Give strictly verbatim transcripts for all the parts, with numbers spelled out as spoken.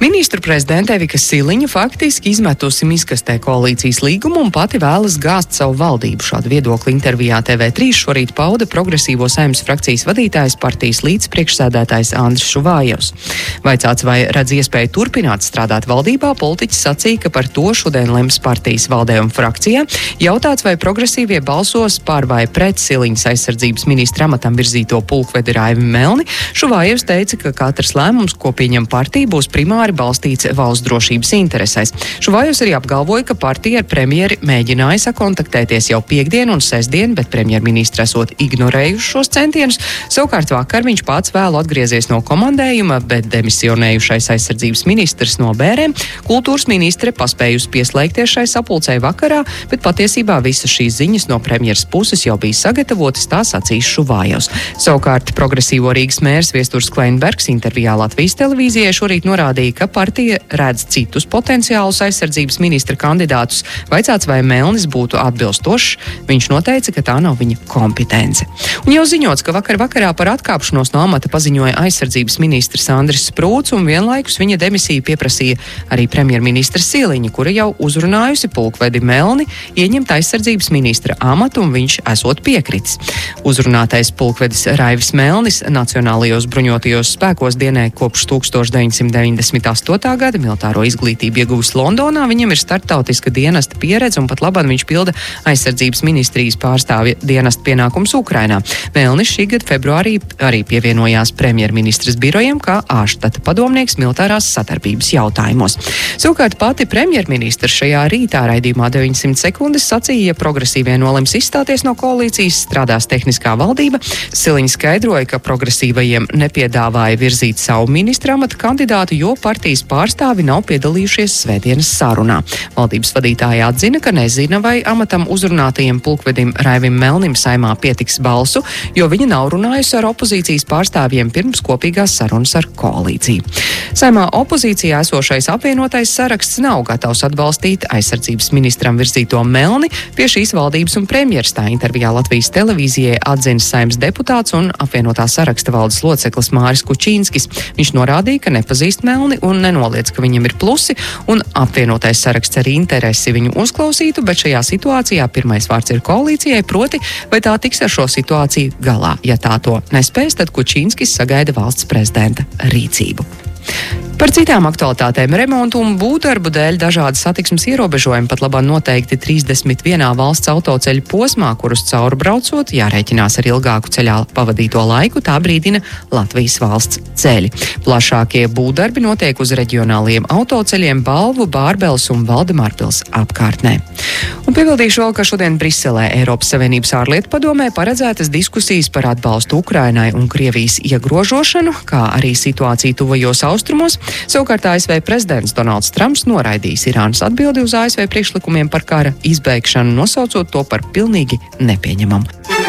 Ministru prezidente Evika Siliņa faktiski izmetusi miskastē koalīcijas līgumu un pati vēlas gāzt savu valdību. Šādu viedokli intervijā T V trīs šorīt pauda progresīvo Saeimas frakcijas vadītājs, partijas līdzpriekšsēdētājs Andris Šuvājevs. Vaicāts, vai redz iespēju turpināt strādāt valdībā, politiķis sacīja, ka par to šodien lems partijas valdē un frakcijā. Jautāts, vai progresīvie balsos par vai pret Siliņas aizsardzības ministra amatam virzīto pulkvedi Raivi Melni, Šuvājevs teica, ka katrs lēmums, ko pieņem partija, būs primāri balstīts valsts drošības interesēs. Šuvājevs arī apgalvoja, ka partija ar premjeri mēģināja sakontaktēties jau piekdien un sestdien, bet premjerministra esot ignorējuši šos centienus. Savukārt vakar viņš pats vēlu atgriezies no komandējuma, bet demisionējušais aizsardzības ministrs no bērēm, kultūras ministre paspējusi pieslēgties šai sapulcei vakarā, bet patiesībā visas šīs ziņas no premjeras puses jau bija sagatavotas, tā sacīs Šuvājevs. Savukārt progresīvo Rīgas mērs Viesturs Kleinbergs intervijā Latvijas televīzijai šorīt norādīja, ka partija redz citus potenciālus aizsardzības ministra kandidātus. Vaicāts, vai Melnis būtu atbilstošs, viņš noteica, ka tā nav viņa kompetence. Un jau ziņots, ka vakar vakarā par atkāpšanos no amata paziņoja aizsardzības ministrs Andris Sprūts, un vienlaikus viņa demisiju pieprasīja arī premjerministra Siliņa, kura jau uzrunājusi pulkvedi Melni ieņemt aizsardzības ministra amatu, un viņš esot piekritis. Uzrunātais pulkvedis Raivis Melnis Nacionālajos bruņotajos spēkos dienē kopš tūkstoš deviņsimt deviņdesmit astotā gada, militāro izglītību ieguvis Londonā, viņam ir starptautiska dienesta pieredze un pat labāk viņš pilda aizsardzības ministrijas pārstāvja dienesta pienākums Ukrainā. Melnis šī gada februārī arī pievienojās premjerministras birojam kā ārštata padomnieks militārās sadarbības jautājumos. Savukārt pati premjerministra šajā rītā raidījumā deviņsimt sekundes sacīja, ja progresīvie nolems izstāties no koalīcijas, strādās tehniskā valdība. Siliņa skaidroja, ka progresīvajiem nepiedāvāja virzīt savu ministra amata kandidātu, jo partijas pārstāvi nav piedalījušies svētdienas sarunā. Valdības vadītāja atzina, ka nezina, vai amatam uzrunātajiem pulkvedim Raivim Melnim Saeimā pietiks balsu, jo viņa nav runājusi ar opozīcijas pārstāvjiem pirms kopīgās sarunas ar koalīciju. Saeimā opozīcijā esošais apvienotais saraksts nav gatavs atbalstīt aizsardzības ministram virzīto Melni. Pie šīs valdības un premjeras tā intervijā Latvijas televīzijai atzina Saeimas deputāts un apvienotā saraksta valdes loceklis Māris Kučīnskis. Viņš norādīja, ka nepazīst Melni un nenoliedz, ka viņam ir plusi, un apvienotais saraksts ar interesi viņu uzklausītu, bet šajā situācijā pirmais vārds ir koalīcijai, proti, vai tā tiks ar šo situāciju galā. Ja tā to nespēs, tad Kučīnskis sagaida valsts prezidenta rīcību. Par citām aktualitātēm remontu un būvdarbu dēļ dažādi satiksmes ierobežojumi pat labāk noteikti trīsdesmit vienā valsts autoceļu posmā, kurus cauri braucot jārēķinās ar ilgāku ceļā pavadīto laiku, tā brīdina Latvijas valsts ceļi. Plašākie būvdarbi notiek uz reģionāliem autoceļiem Balvu, Bārbeles un Valdemārpils apkārtnē. Un piebildīšu vēl, ka šodien Briselē Eiropas Savienības ārlietu padomē paredzētas diskusijas par atbalstu Ukrainai un Krievijas iegrožošanu, kā arī situāciju tuvajos austrumos. Savukārt A S V prezidents Donalds Trumps noraidījis Irānas atbildi uz A S V priekšlikumiem par kara izbeigšanu, nosaucot to par pilnīgi nepieņemamu.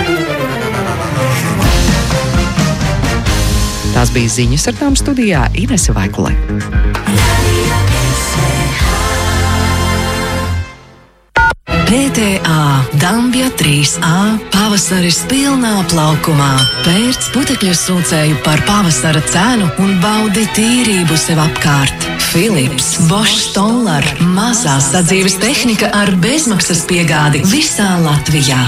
Tās bija ziņas, ar tām studijā Inese Vaikulē. P T A Dambja trīs A pavasaris pilnā plaukumā. Pērc putekļu sūcēju par pavasara cenu un baudi tīrību sev apkārt. Philips, Bosch Stoller, mazā sadzīves tehnika ar bezmaksas piegādi visā Latvijā.